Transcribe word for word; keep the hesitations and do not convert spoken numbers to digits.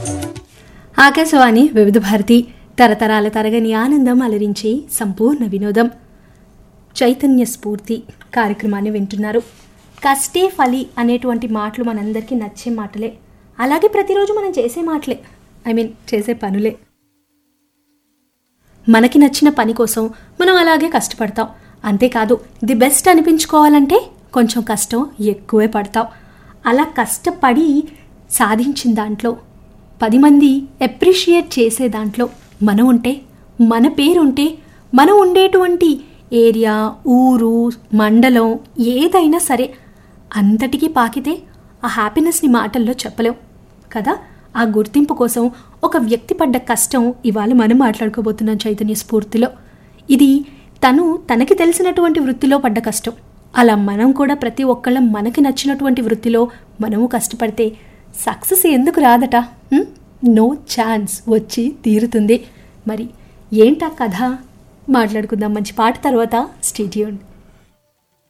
ఆకాశవాణి వివిధ భారతి తరతరాల తరగని ఆనందం అలరించి సంపూర్ణ వినోదం చైతన్య స్ఫూర్తి కార్యక్రమాన్ని వింటున్నారు. కష్టే ఫలి అనేటువంటి మాటలు మనందరికీ నచ్చే మాటలే, అలాగే ప్రతిరోజు మనం చేసే మాటలే, ఐ మీన్ చేసే పనులే. మనకి నచ్చిన పని కోసం మనం అలాగే కష్టపడతాం. అంతేకాదు ది బెస్ట్ అనిపించుకోవాలంటే కొంచెం కష్టం ఎక్కువే పడతాం. అలా కష్టపడి సాధించిన దాంట్లో పది మంది అప్రిషియేట్ చేసే దాంట్లో మనం ఉంటే, మన పేరుంటే, మనం ఉండేటువంటి ఏరియా, ఊరు, మండలం ఏదైనా సరే అంతటికీ పాకితే ఆ హ్యాపీనెస్ని మాటల్లో చెప్పలేం కదా. ఆ గుర్తింపు కోసం ఒక వ్యక్తి పడ్డ కష్టం ఇవాళ మనం మాట్లాడుకోబోతున్నాం చైతన్య స్ఫూర్తిలో. ఇది తను తనకి తెలిసినటువంటి వృత్తిలో పడ్డ కష్టం. అలా మనం కూడా ప్రతి ఒక్కళ్ళం మనకి నచ్చినటువంటి వృత్తిలో మనము కష్టపడితే సక్సెస్ ఎందుకు రాదట? నో ఛాన్స్, వచ్చి తీరుతుంది. మరి ఏంటా కథ మాట్లాడుకుందాం మంచి పాట తర్వాత. Stay tuned.